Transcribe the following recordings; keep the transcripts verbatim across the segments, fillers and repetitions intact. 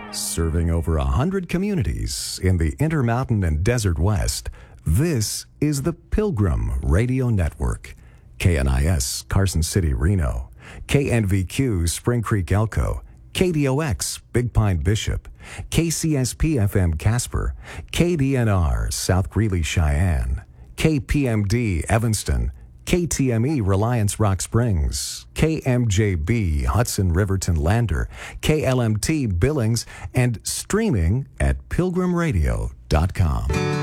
Serving over a hundred communities in the Intermountain and Desert West, this is the Pilgrim Radio Network. K N I S, Carson City, Reno. K N V Q, Spring Creek, Elko. K D O X, Big Pine, Bishop. K C S P F M, Casper. K D N R, South Greeley, Cheyenne. K P M D, Evanston. K T M E, Reliance Rock Springs. K M J B, Hudson Riverton Lander. K L M T, Billings, and streaming at pilgrim radio dot com.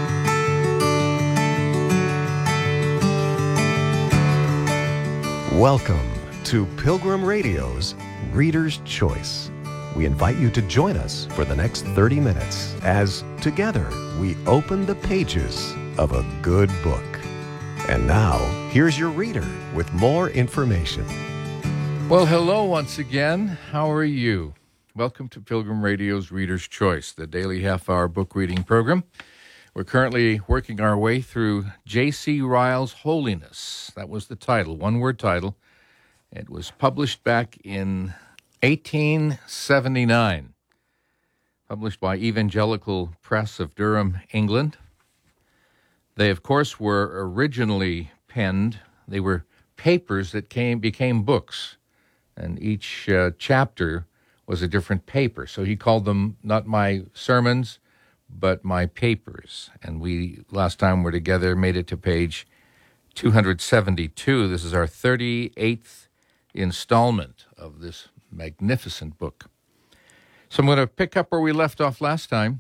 Welcome to Pilgrim Radio's Reader's Choice. We invite you to join us for the next thirty minutes as together we open the pages of a good book. And now, here's your reader with more information. Well, hello once again. How are you? Welcome to Pilgrim Radio's Reader's Choice, the daily half-hour book reading program. We're currently working our way through J C Ryle's Holiness. That was the title, one-word title. It was published back in eighteen seventy-nine, published by Evangelical Press of Durham, England. They, of course, were originally penned. They were papers that came became books, and each uh, chapter was a different paper. So he called them not my sermons, but my papers. And we, last time we're together, made it to page two hundred seventy-two. This is our thirty-eighth installment of this magnificent book. So I'm going to pick up where we left off last time.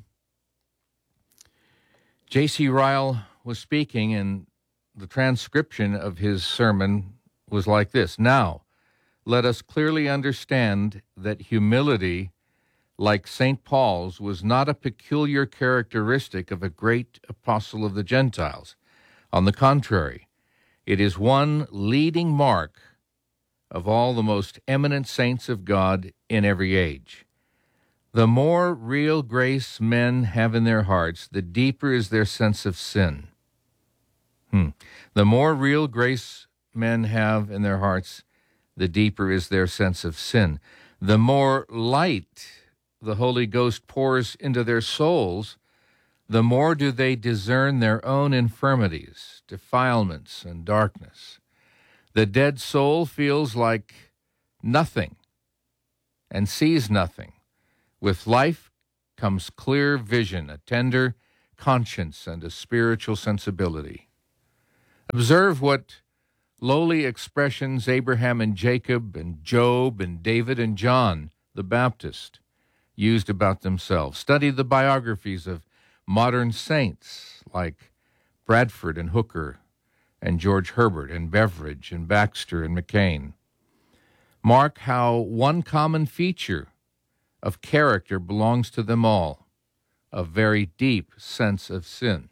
J C Ryle was speaking, and the transcription of his sermon was like this. Now, let us clearly understand that humility, like Saint Paul's, was not a peculiar characteristic of a great apostle of the Gentiles. On the contrary, it is one leading mark of all the most eminent saints of God in every age. The more real grace men have in their hearts, the deeper is their sense of sin. Hmm. The more real grace men have in their hearts, the deeper is their sense of sin. The more light the Holy Ghost pours into their souls, the more do they discern their own infirmities, defilements, and darkness. The dead soul feels like nothing and sees nothing. With life comes clear vision, a tender conscience, and a spiritual sensibility. Observe what lowly expressions Abraham and Jacob and Job and David and John the Baptist used about themselves. Study the biographies of modern saints like Bradford and Hooker and George Herbert and Beveridge and Baxter and McCain. Mark how one common feature of character belongs to them all, a very deep sense of sin.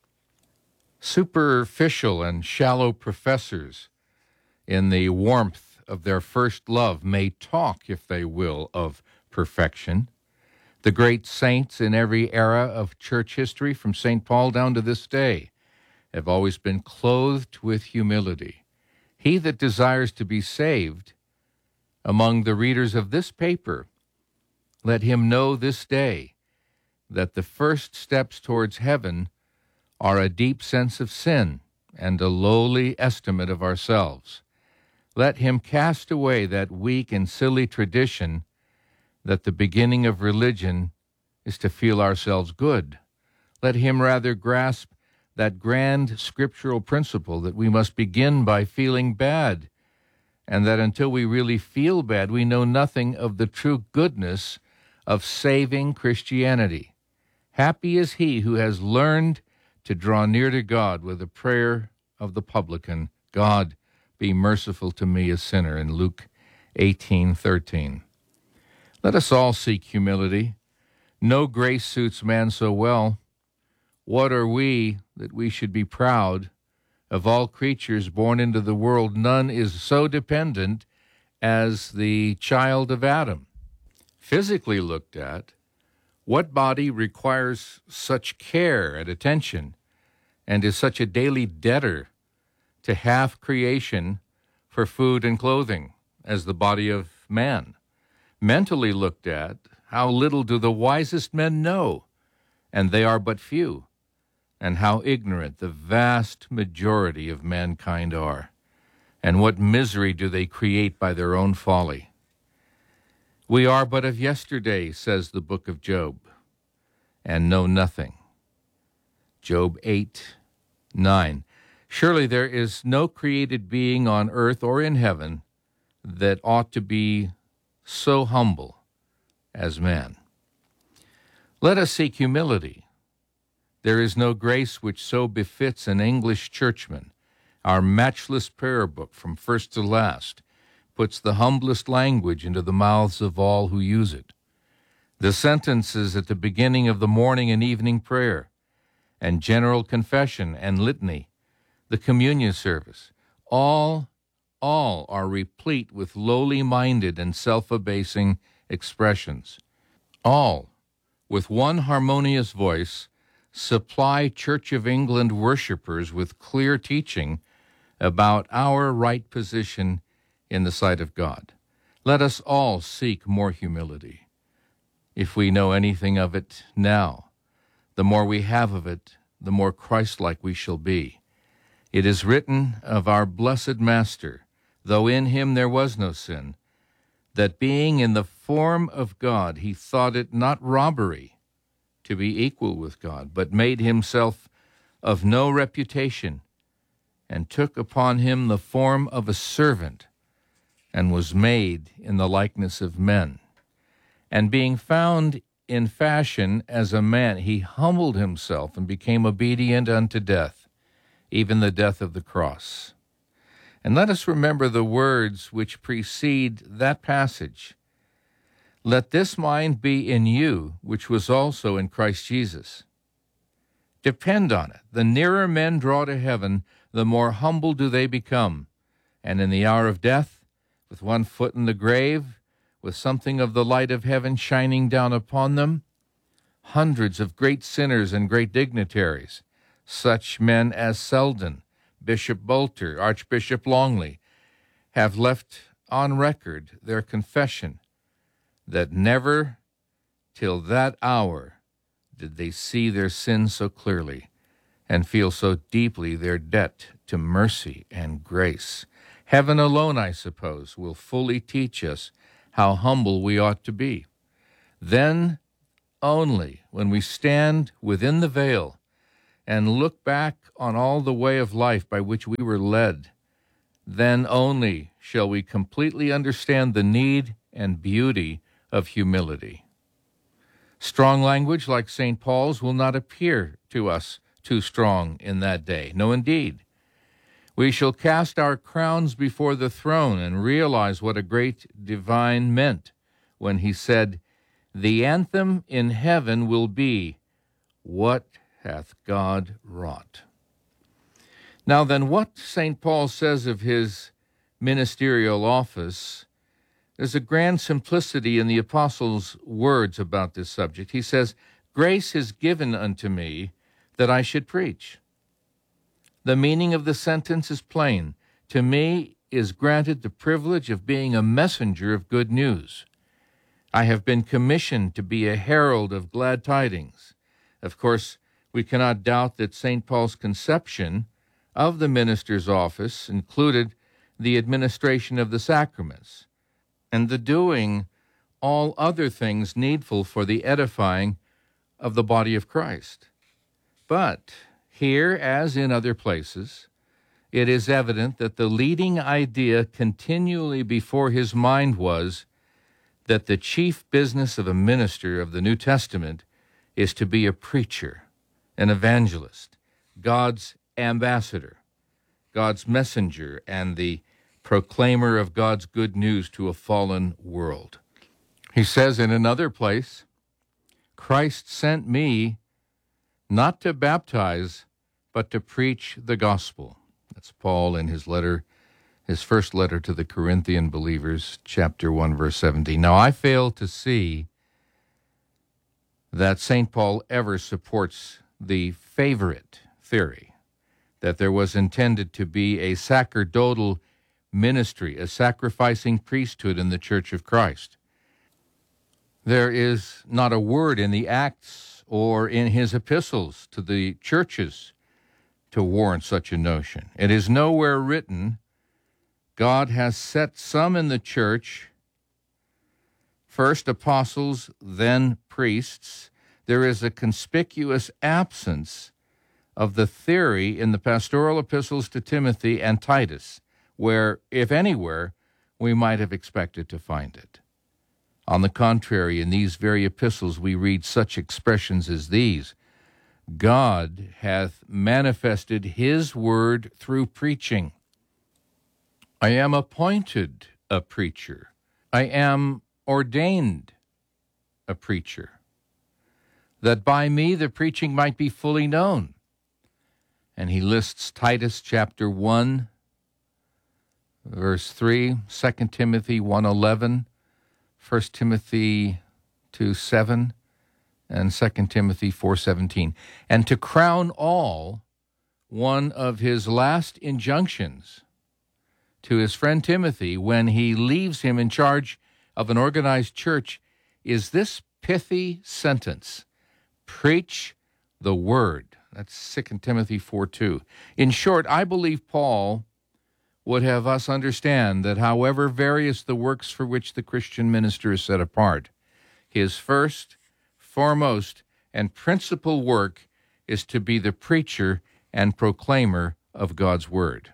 Superficial and shallow professors in the warmth of their first love may talk, if they will, of perfection. The great saints in every era of church history, from Saint Paul down to this day, have always been clothed with humility. He that desires to be saved among the readers of this paper, let him know this day that the first steps towards heaven are a deep sense of sin and a lowly estimate of ourselves. Let him cast away that weak and silly tradition that the beginning of religion is to feel ourselves good. Let him rather grasp that grand scriptural principle that we must begin by feeling bad, and that until we really feel bad, we know nothing of the true goodness of saving Christianity. Happy is he who has learned to draw near to God with the prayer of the publican, God, be merciful to me, a sinner, in Luke eighteen thirteen. Let us all seek humility. No grace suits man so well. What are we that we should be proud? Of all creatures born into the world, none is so dependent as the child of Adam. Physically looked at, what body requires such care and attention and is such a daily debtor to half creation for food and clothing as the body of man? Mentally looked at, How little do the wisest men know, and they are but few, and how ignorant the vast majority of mankind are, and what misery do they create by their own folly. We are but of yesterday, says the book of Job, and know nothing. Job eight, nine. Surely there is no created being on earth or in heaven that ought to be so humble as man. Let us seek humility. There is no grace which so befits an English churchman. Our matchless prayer book, from first to last, puts the humblest language into the mouths of all who use it. The sentences at the beginning of the morning and evening prayer, and general confession and litany, the communion service, all, all are replete with lowly-minded and self-abasing expressions. All, with one harmonious voice, supply Church of England worshipers with clear teaching about our right position in the sight of God. Let us all seek more humility. If we know anything of it now, the more we have of it, the more Christ-like we shall be. It is written of our blessed Master, though in him there was no sin, that being in the form of God, he thought it not robbery to be equal with God, but made himself of no reputation, and took upon him the form of a servant, and was made in the likeness of men. And being found in fashion as a man, he humbled himself and became obedient unto death, even the death of the cross. And let us remember the words which precede that passage. Let this mind be in you, which was also in Christ Jesus. Depend on it. The nearer men draw to heaven, the more humble do they become. And in the hour of death, with one foot in the grave, with something of the light of heaven shining down upon them, hundreds of great sinners and great dignitaries, such men as Selden, Bishop Bolter, Archbishop Longley, have left on record their confession that never till that hour did they see their sins so clearly and feel so deeply their debt to mercy and grace. Heaven alone, I suppose, will fully teach us how humble we ought to be. Then only, when we stand within the veil and look back on all the way of life by which we were led, then only shall we completely understand the need and beauty of humility. Strong language like Saint Paul's will not appear to us too strong in that day. No, indeed. We shall cast our crowns before the throne and realize what a great divine meant when he said, "The anthem in heaven will be, 'What hath God wrought?'" Now then, what Saint Paul says of his ministerial office, there's a grand simplicity in the apostle's words about this subject. He says, "Grace is given unto me that I should preach." The meaning of the sentence is plain. To me is granted the privilege of being a messenger of good news. I have been commissioned to be a herald of glad tidings. Of course, we cannot doubt that Saint Paul's conception of the minister's office included the administration of the sacraments and the doing all other things needful for the edifying of the body of Christ. But here, as in other places, it is evident that the leading idea continually before his mind was that the chief business of a minister of the New Testament is to be a preacher, an evangelist, God's ambassador, God's messenger, and the proclaimer of God's good news to a fallen world. He says in another place, "Christ sent me not to baptize, but to preach the gospel." That's Paul in his letter, his first letter to the Corinthian believers, chapter one, verse seventeen. Now, I fail to see that Saint Paul ever supports the favorite theory, that there was intended to be a sacerdotal ministry, a sacrificing priesthood in the Church of Christ. There is not a word in the Acts or in his epistles to the churches to warrant such a notion. It is nowhere written, God has set some in the church, first apostles, then priests. There is a conspicuous absence of the theory in the pastoral epistles to Timothy and Titus, where, if anywhere, we might have expected to find it. On the contrary, in these very epistles we read such expressions as these: God hath manifested his word through preaching. I am appointed a preacher. I am ordained a preacher, that by me the preaching might be fully known. And he lists Titus chapter one, verse three, Second Timothy one eleven, First Timothy two seven, and Second Timothy four seventeen. And to crown all, one of his last injunctions to his friend Timothy when he leaves him in charge of an organized church is this pithy sentence: preach the word. That's Second Timothy four two. In short, I believe Paul would have us understand that however various the works for which the Christian minister is set apart, his first, foremost, and principal work is to be the preacher and proclaimer of God's word.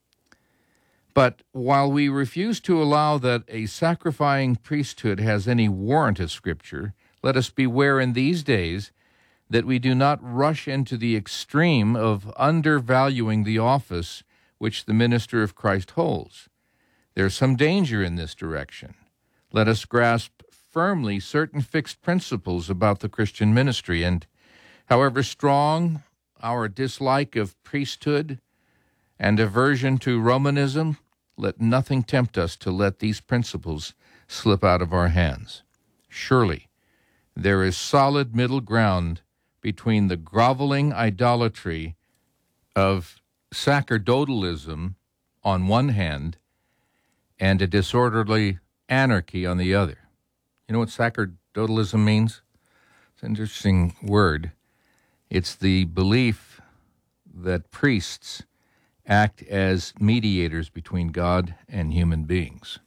But while we refuse to allow that a sacrificing priesthood has any warrant of Scripture, let us beware in these days that we do not rush into the extreme of undervaluing the office which the minister of Christ holds. There is some danger in this direction. Let us grasp firmly certain fixed principles about the Christian ministry, and however strong our dislike of priesthood and aversion to Romanism, let nothing tempt us to let these principles slip out of our hands. Surely there is solid middle ground between the groveling idolatry of sacerdotalism on one hand and a disorderly anarchy on the other. You know what sacerdotalism means? It's an interesting word. It's the belief that priests act as mediators between God and human beings.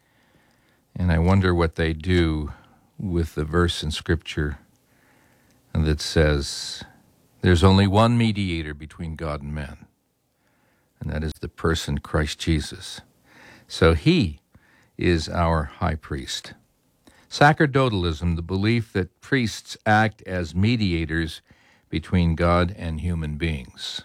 And I wonder what they do with the verse in Scripture that says there's only one mediator between God and man, and that is the person Christ Jesus. So he is our high priest. Sacerdotalism, the belief that priests act as mediators between God and human beings.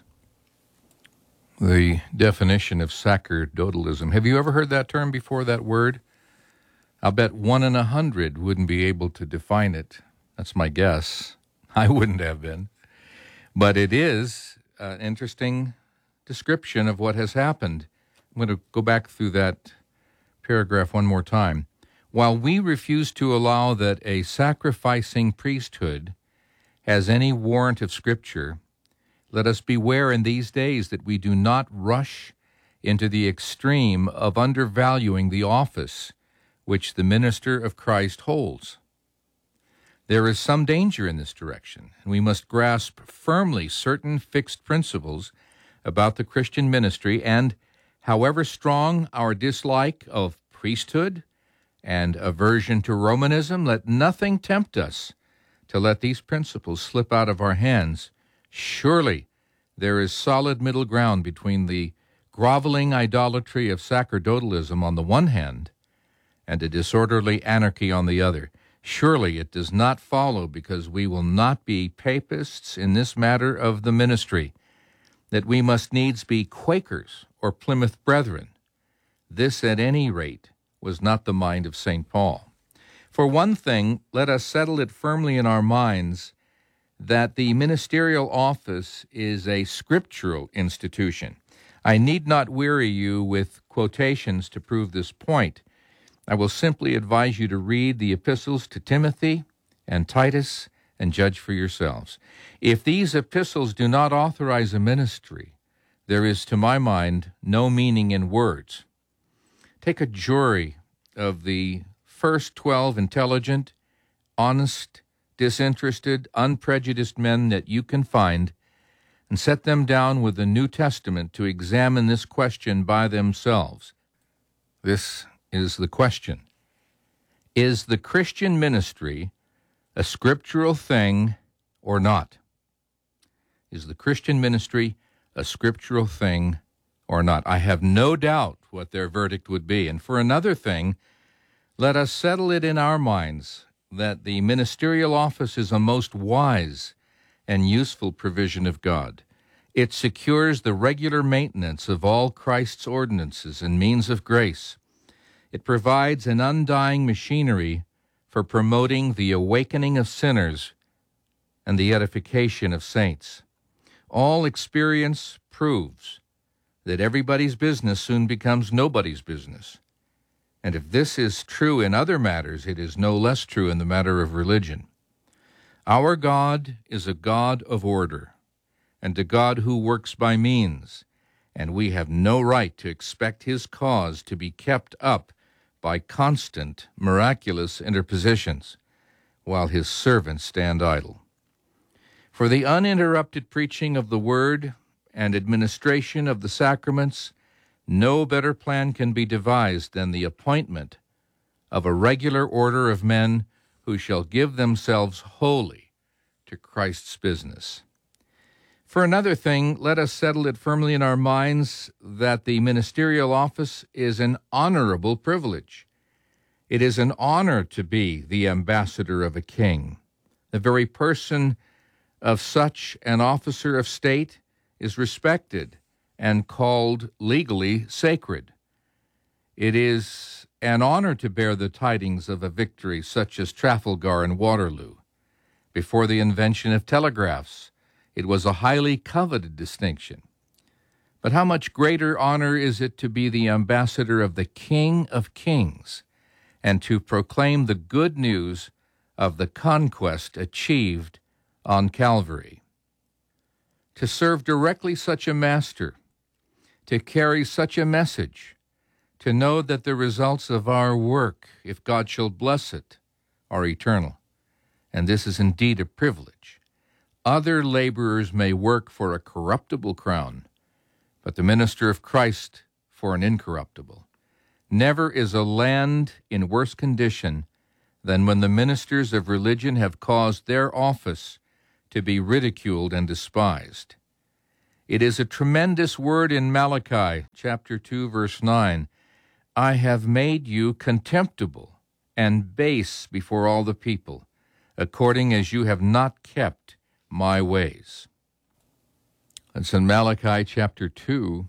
The definition of sacerdotalism. Have you ever heard that term before, that word? I'll bet one in a hundred wouldn't be able to define it. That's my guess. I wouldn't have been. But it is an interesting description of what has happened. I'm going to go back through that paragraph one more time. While we refuse to allow that a sacrificing priesthood has any warrant of Scripture, let us beware in these days that we do not rush into the extreme of undervaluing the office which the minister of Christ holds. There is some danger in this direction, and we must grasp firmly certain fixed principles about the Christian ministry, and however strong our dislike of priesthood and aversion to Romanism, let nothing tempt us to let these principles slip out of our hands. Surely there is solid middle ground between the groveling idolatry of sacerdotalism on the one hand and a disorderly anarchy on the other. Surely it does not follow, because we will not be papists in this matter of the ministry, that we must needs be Quakers or Plymouth Brethren. This, at any rate, was not the mind of Saint Paul. For one thing, let us settle it firmly in our minds that the ministerial office is a scriptural institution. I need not weary you with quotations to prove this point. I will simply advise you to read the epistles to Timothy and Titus and judge for yourselves. If these epistles do not authorize a ministry, there is, to my mind, no meaning in words. Take a jury of the first twelve intelligent honest, disinterested, unprejudiced men that you can find, and set them down with the New Testament to examine this question by themselves. This is the question. Is the Christian ministry a scriptural thing or not? Is the Christian ministry a scriptural thing or not? I have no doubt what their verdict would be. And for another thing, let us settle it in our minds that the ministerial office is a most wise and useful provision of God. It secures the regular maintenance of all Christ's ordinances and means of grace. It provides an undying machinery for promoting the awakening of sinners and the edification of saints. All experience proves that everybody's business soon becomes nobody's business. And if this is true in other matters, it is no less true in the matter of religion. Our God is a God of order, and a God who works by means, and we have no right to expect his cause to be kept up by constant, miraculous interpositions, while his servants stand idle. For the uninterrupted preaching of the word and administration of the sacraments, no better plan can be devised than the appointment of a regular order of men who shall give themselves wholly to Christ's business. For another thing, let us settle it firmly in our minds that the ministerial office is an honorable privilege. It is an honor to be the ambassador of a king. The very person of such an officer of state is respected and called legally sacred. It is an honor to bear the tidings of a victory such as Trafalgar and Waterloo. Before the invention of telegraphs, it was a highly coveted distinction. But how much greater honor is it to be the ambassador of the King of Kings and to proclaim the good news of the conquest achieved on Calvary. To serve directly such a master, to carry such a message, to know that the results of our work, if God shall bless it, are eternal. And this is indeed a privilege. Other laborers may work for a corruptible crown, but the minister of Christ for an incorruptible. Never is a land in worse condition than when the ministers of religion have caused their office to be ridiculed and despised. It is a tremendous word in Malachi, chapter two, verse nine. I have made you contemptible and base before all the people, according as you have not kept my ways. That's in Malachi chapter two,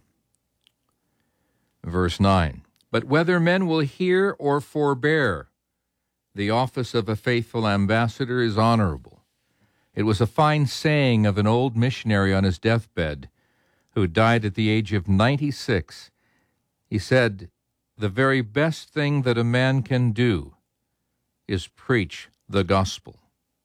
verse nine. But whether men will hear or forbear, the office of a faithful ambassador is honorable. It was a fine saying of an old missionary on his deathbed who died at the age of ninety-six. He said, the very best thing that a man can do is preach the gospel.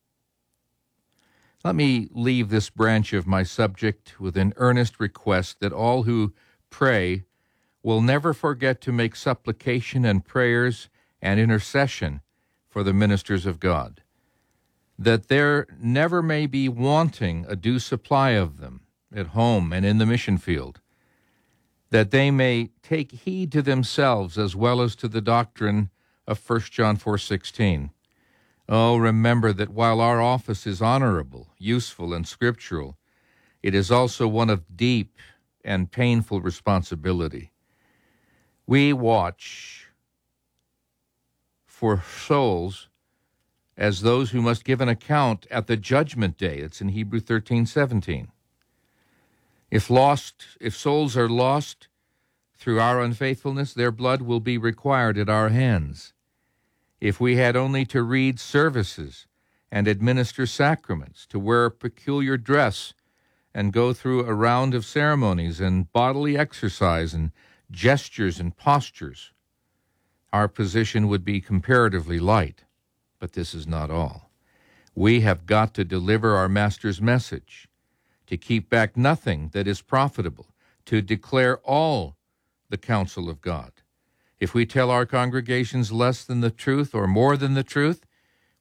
Let me leave this branch of my subject with an earnest request that all who pray will never forget to make supplication and prayers and intercession for the ministers of God, that there never may be wanting a due supply of them at home and in the mission field, that they may take heed to themselves as well as to the doctrine of First John four sixteen. Oh, remember that while our office is honorable, useful, and scriptural, it is also one of deep and painful responsibility. We watch for souls as those who must give an account at the judgment day. It's in Hebrews thirteen seventeen. If lost, if souls are lost through our unfaithfulness, their blood will be required at our hands. If we had only to read services and administer sacraments, to wear a peculiar dress and go through a round of ceremonies and bodily exercise and gestures and postures, our position would be comparatively light. But this is not all. We have got to deliver our Master's message, to keep back nothing that is profitable, to declare all the counsel of God. If we tell our congregations less than the truth or more than the truth,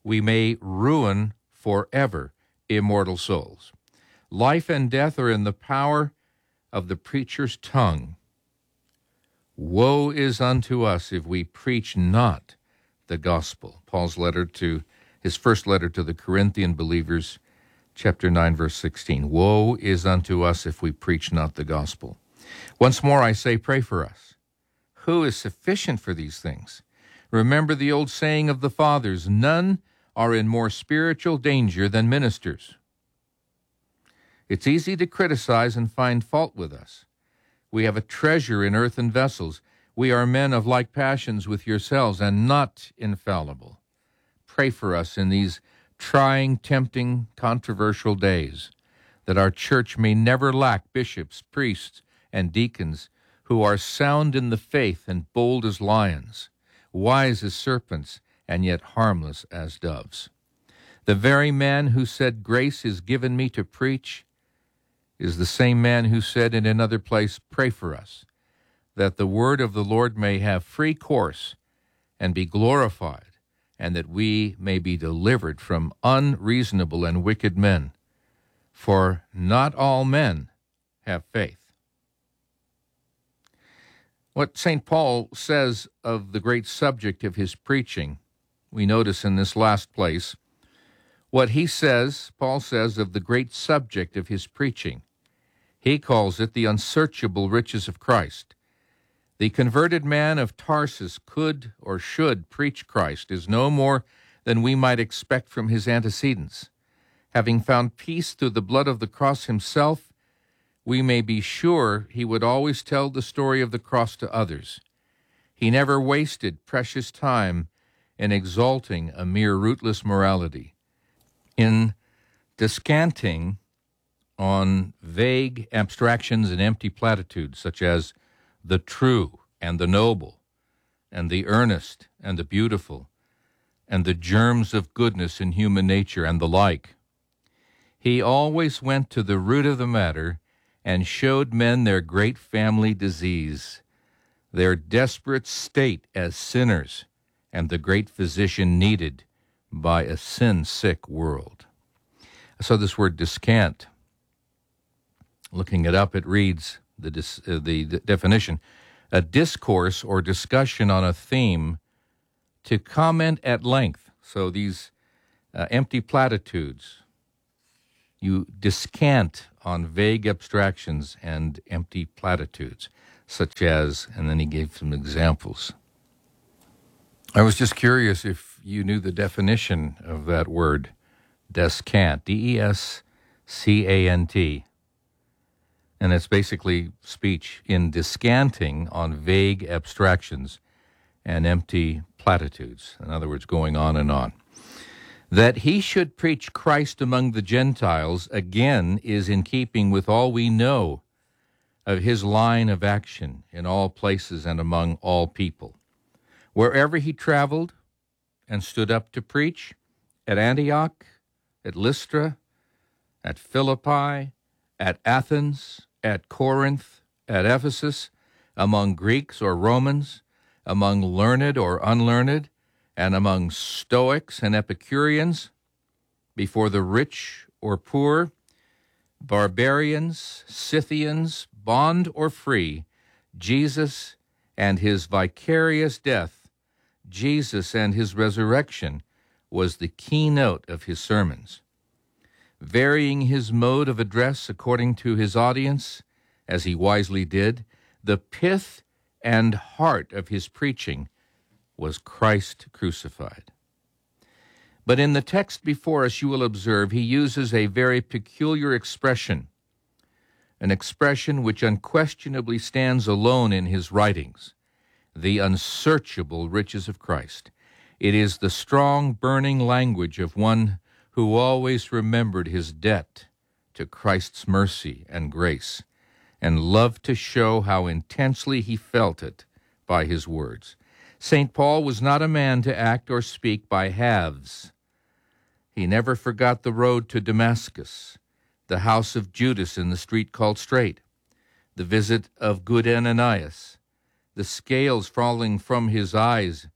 we may ruin forever immortal souls. Life and death are in the power of the preacher's tongue. Woe is unto us if we preach not the gospel. Paul's letter to his first letter to the Corinthian believers, chapter nine, verse sixteen. Woe is unto us if we preach not the gospel. Once more I say, pray for us. Who is sufficient for these things? Remember the old saying of the fathers, none are in more spiritual danger than ministers. It's easy to criticize and find fault with us. We have a treasure in earthen vessels. We are men of like passions with yourselves and not infallible. Pray for us in these trying, tempting, controversial days, that our church may never lack bishops, priests, and deacons who are sound in the faith and bold as lions, wise as serpents, and yet harmless as doves. The very man who said, grace is given me to preach, is the same man who said in another place, pray for us, that the word of the Lord may have free course and be glorified, and that we may be delivered from unreasonable and wicked men. For not all men have faith. What Saint Paul says of the great subject of his preaching, we notice in this last place, what he says, Paul says, of the great subject of his preaching. He calls it the unsearchable riches of Christ. The converted man of Tarsus could or should preach Christ is no more than we might expect from his antecedents. Having found peace through the blood of the cross himself, we may be sure he would always tell the story of the cross to others. He never wasted precious time in exalting a mere rootless morality, in descanting on vague abstractions and empty platitudes such as the true and the noble and the earnest and the beautiful and the germs of goodness in human nature and the like. He always went to the root of the matter and showed men their great family disease, their desperate state as sinners, and the great physician needed by a sin-sick world. So this word descant, looking it up, it reads, the, dis, uh, the, the definition, a discourse or discussion on a theme to comment at length. So these uh, empty platitudes, you descant on vague abstractions and empty platitudes, such as, and then he gave some examples. I was just curious if you knew the definition of that word, descant, D E S C A N T. And it's basically speech in descanting on vague abstractions and empty platitudes. In other words, going on and on. That he should preach Christ among the Gentiles, again, is in keeping with all we know of his line of action in all places and among all people. Wherever he traveled and stood up to preach, at Antioch, at Lystra, at Philippi, at Athens, at Corinth, at Ephesus, among Greeks or Romans, among learned or unlearned, and among Stoics and Epicureans, before the rich or poor, barbarians, Scythians, bond or free, Jesus and his vicarious death, Jesus and his resurrection, was the keynote of his sermons. Varying his mode of address according to his audience, as he wisely did, the pith and heart of his preaching was Christ crucified. But in the text before us, you will observe he uses a very peculiar expression, an expression which unquestionably stands alone in his writings, the unsearchable riches of Christ. It is the strong, burning language of one who always remembered his debt to Christ's mercy and grace, and loved to show how intensely he felt it by his words. Saint Paul was not a man to act or speak by halves. He never forgot the road to Damascus, the house of Judas in the street called Straight, the visit of good Ananias, the scales falling from his eyes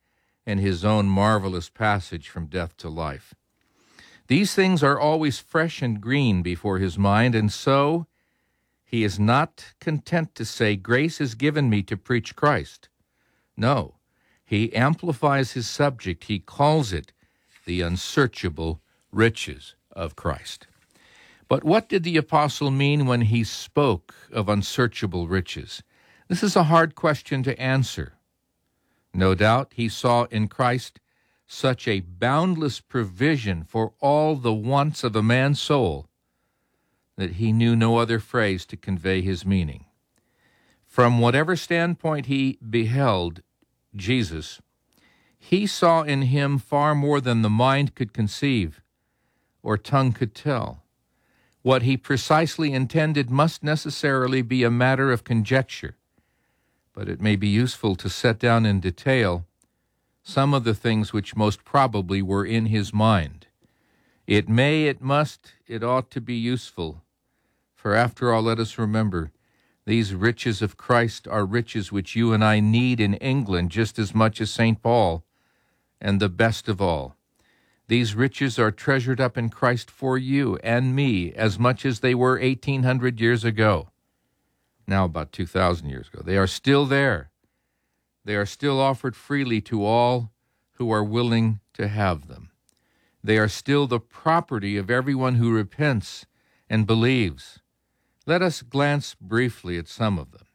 and his own marvelous passage from death to life. These things are always fresh and green before his mind, and so he is not content to say, "Grace is given me to preach Christ." No, he amplifies his subject. He calls it the unsearchable riches of Christ. But what did the apostle mean when he spoke of unsearchable riches? This is a hard question to answer. No doubt he saw in Christ such a boundless provision for all the wants of a man's soul that he knew no other phrase to convey his meaning. From whatever standpoint he beheld Jesus, he saw in him far more than the mind could conceive or tongue could tell. What he precisely intended must necessarily be a matter of conjecture, but it may be useful to set down in detail some of the things which most probably were in his mind. It may, it must, it ought to be useful, for after all, let us remember, these riches of Christ are riches which you and I need in England just as much as Saint Paul, and the best of all. These riches are treasured up in Christ for you and me as much as they were eighteen hundred years ago. Now about two thousand years ago. They are still there. They are still offered freely to all who are willing to have them. They are still the property of everyone who repents and believes. Let us glance briefly at some of them.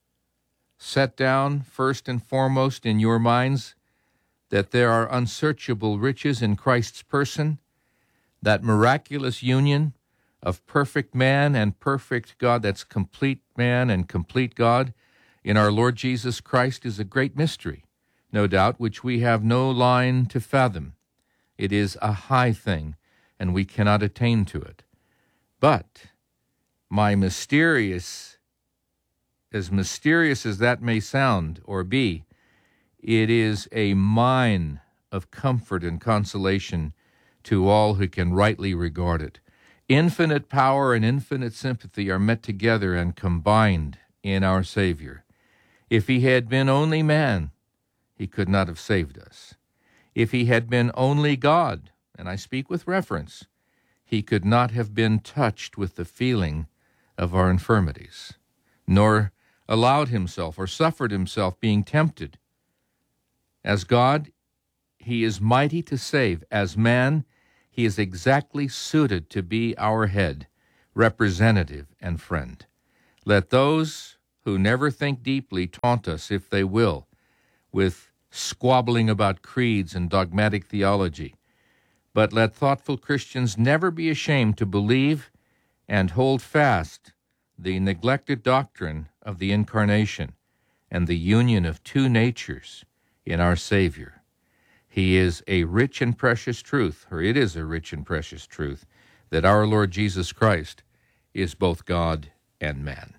Set down first and foremost in your minds that there are unsearchable riches in Christ's person, that miraculous union of perfect man and perfect God, that's complete man and complete God, in our Lord Jesus Christ is a great mystery, no doubt, which we have no line to fathom. It is a high thing, and we cannot attain to it. But my mysterious, as mysterious as that may sound or be, it is a mine of comfort and consolation to all who can rightly regard it. Infinite power and infinite sympathy are met together and combined in our Savior. If he had been only man, he could not have saved us. If he had been only God, and I speak with reference, he could not have been touched with the feeling of our infirmities, nor allowed himself or suffered himself being tempted. As God, he is mighty to save. As man, he is exactly suited to be our head, representative, and friend. Let those who never think deeply taunt us, if they will, with squabbling about creeds and dogmatic theology. But let thoughtful Christians never be ashamed to believe and hold fast the neglected doctrine of the Incarnation and the union of two natures in our Savior. He is a rich and precious truth, or it is a rich and precious truth, that our Lord Jesus Christ is both God and man.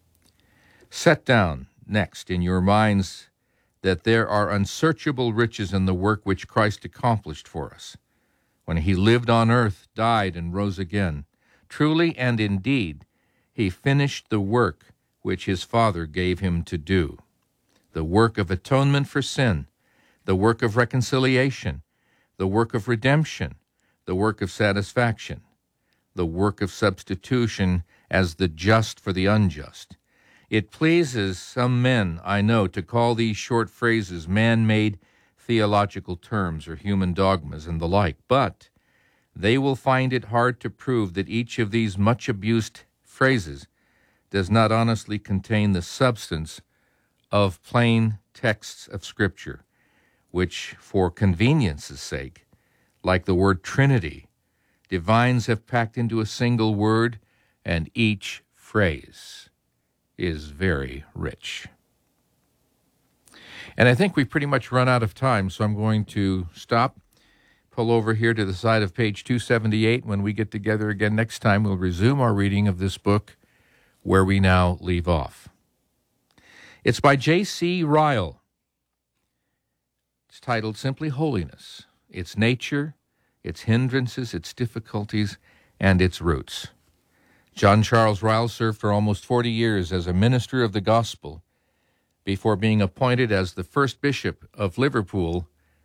Set down next in your minds that there are unsearchable riches in the work which Christ accomplished for us when he lived on earth, died, and rose again. Truly and indeed, he finished the work which his Father gave him to do, the work of atonement for sin, the work of reconciliation, the work of redemption, the work of satisfaction, the work of substitution as the just for the unjust. It pleases some men, I know, to call these short phrases man-made theological terms or human dogmas and the like, but they will find it hard to prove that each of these much-abused phrases does not honestly contain the substance of plain texts of Scripture, which, for convenience's sake, like the word Trinity, divines have packed into a single word, and each phrase is very rich. And I think we've pretty much run out of time, so I'm going to stop, pull over here to the side of page two seventy-eight. When we get together again next time, we'll resume our reading of this book where we now leave off. It's by J C Ryle. It's titled simply Holiness, Its Nature, Its Hindrances, Its Difficulties, and Its Roots. John Charles Ryle served for almost forty years as a minister of the gospel before being appointed as the first bishop of Liverpool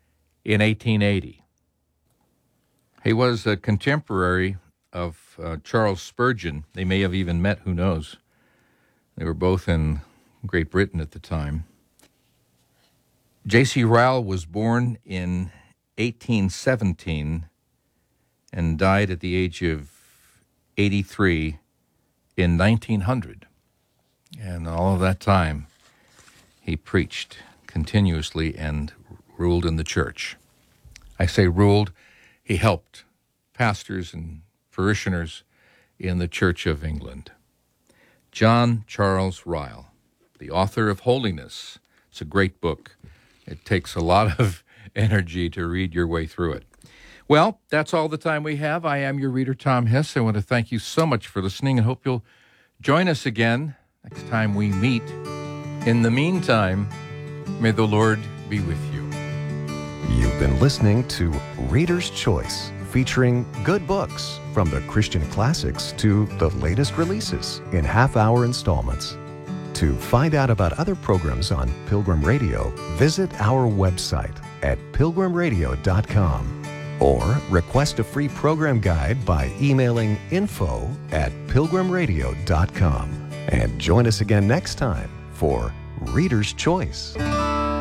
in eighteen eighty. He was a contemporary of uh, Charles Spurgeon. They may have even met, who knows. They were both in Great Britain at the time. J C Ryle was born in eighteen seventeen and died at the age of eighty-three in nineteen hundred. And all of that time, he preached continuously and ruled in the church. I say ruled, he helped pastors and parishioners in the Church of England. John Charles Ryle, the author of Holiness. It's a great book. It takes a lot of energy to read your way through it. Well, that's all the time we have. I am your reader, Tom Hess. I want to thank you so much for listening and hope you'll join us again next time we meet. In the meantime, may the Lord be with you. You've been listening to Reader's Choice, featuring good books from the Christian classics to the latest releases in half-hour installments. To find out about other programs on Pilgrim Radio, visit our website at pilgrim radio dot com or request a free program guide by emailing info at pilgrim radio dot com. And join us again next time for Reader's Choice.